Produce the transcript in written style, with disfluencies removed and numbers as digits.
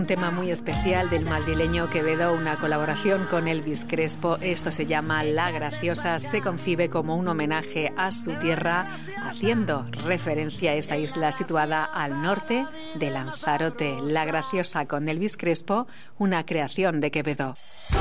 Un tema muy especial del madrileño Quevedo, una colaboración con Elvis Crespo. Esto se llama La Graciosa. Se concibe como un homenaje a su tierra, haciendo referencia a esa isla situada al norte de Lanzarote. La Graciosa con Elvis Crespo, una creación de Quevedo.